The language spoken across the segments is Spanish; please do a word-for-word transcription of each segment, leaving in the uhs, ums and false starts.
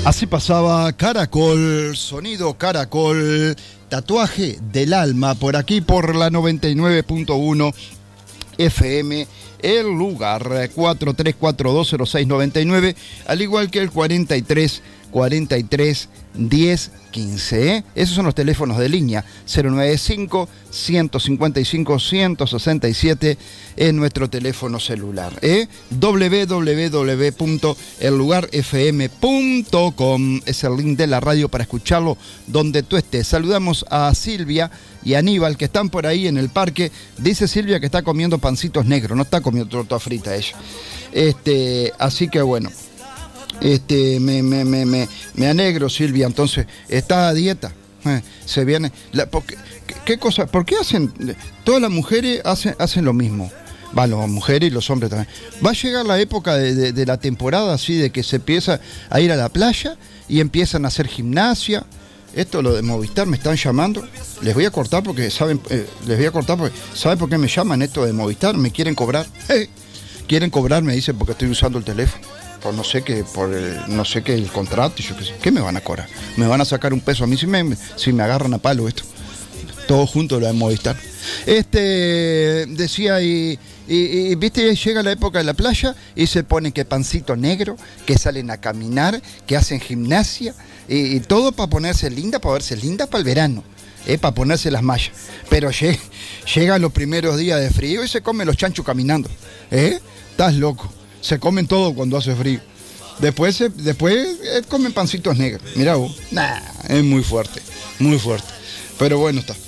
Así pasaba Caracol, sonido Caracol, tatuaje del alma, por aquí por la noventa y nueve punto uno F M, el lugar cuatro tres cuatro dos cero seis nueve nueve, al igual que el cuarenta y tres cuarenta y tres diez quince. ¿eh? Esos son los teléfonos de línea. Cero nueve cinco, ciento cincuenta y cinco, ciento sesenta y siete es nuestro teléfono celular. ¿eh? doble u doble u doble u punto el lugar f m punto com es el link de la radio para escucharlo donde tú estés. Saludamos a Silvia y Aníbal, que están por ahí en el parque. Dice Silvia que está comiendo pancitos negros, no está comiendo torta frita ella. Este, así que bueno, este, me, me, me, me, me alegro, Silvia. Entonces, ¿está a dieta? Eh, se viene. La, ¿por qué, qué, qué cosa? ¿Por qué hacen? Todas las mujeres hacen, hacen lo mismo. Va, las mujeres y los hombres también. Va a llegar la época de, de, de la temporada así, de que se empieza a ir a la playa y empiezan a hacer gimnasia. Esto, lo de Movistar, me están llamando. Les voy a cortar porque saben, eh, les voy a cortar porque ¿saben por qué me llaman esto de Movistar? Me quieren cobrar. Eh, quieren cobrar, me dicen, porque estoy usando el teléfono. Por no sé qué, por el, no sé qué, el contrato y yo qué sé. ¿Qué me van a cobrar? Me van a sacar un peso a mí si me, si me agarran a palo esto. Todo junto lo de Movistar. Este, decía, y, y, y viste, llega la época de la playa y se ponen que pancito negro, que salen a caminar, que hacen gimnasia, y, y todo para ponerse linda, para verse linda para el verano. Eh, para ponerse las mallas. Pero llega, llegan los primeros días de frío y se comen los chanchos caminando. ¿Eh? Estás loco. Se comen todo cuando hace frío. Después, se, después eh, comen pancitos negros. Mirá vos. Nah, es muy fuerte. Muy fuerte. Pero bueno, está.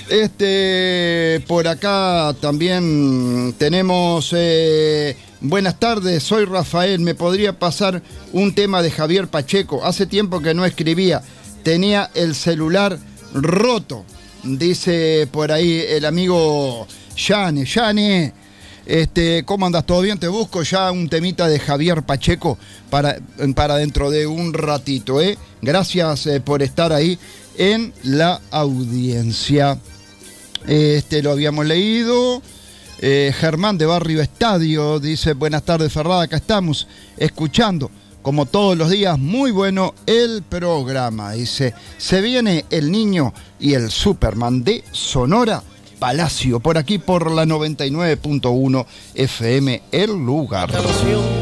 Este, por acá también tenemos... Eh, buenas tardes, soy Rafael. ¿Me podría pasar un tema de Javier Pacheco? Hace tiempo que no escribía. Tenía el celular roto. Dice por ahí el amigo Yane. Yane. Este, ¿cómo andas? ¿Todo bien? Te busco ya un temita de Javier Pacheco para, para dentro de un ratito, ¿eh? Gracias eh, por estar ahí en la audiencia. Este, lo habíamos leído. Eh, Germán de Barrio Estadio dice, buenas tardes, Ferrada, acá estamos escuchando, como todos los días, muy bueno el programa. Dice, se viene el niño y el Superman de Sonora Palacio, por aquí por la noventa y nueve punto uno F M, el lugar.